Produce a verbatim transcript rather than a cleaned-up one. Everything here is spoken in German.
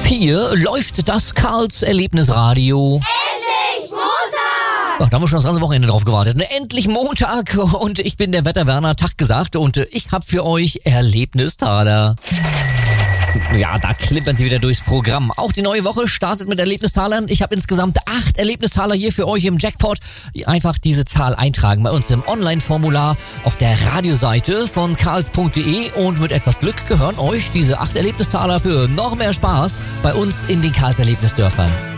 Hier läuft das Karls Erlebnisradio. Endlich Montag! Ach, da haben wir schon das ganze Wochenende drauf gewartet. Ne? Endlich Montag und ich bin der Wetterwerner, Tag gesagt, und äh, ich habe für euch Erlebnistaler. Ja, da klippern sie wieder durchs Programm. Auch die neue Woche startet mit Erlebnistalern. Ich habe insgesamt acht Erlebnistaler hier für euch im Jackpot. Einfach diese Zahl eintragen bei uns im Online-Formular auf der Radioseite von karls punkt de und mit etwas Glück gehören euch diese acht Erlebnistaler für noch mehr Spaß bei uns in den Karls Erlebnisdörfern.